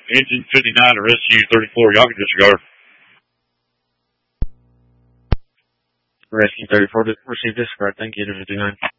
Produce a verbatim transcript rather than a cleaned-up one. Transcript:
Engine fifty-nine to rescue thirty-four. Y'all can disregard. Rescue thirty-four, receive disregard. Thank you to fifty-nine.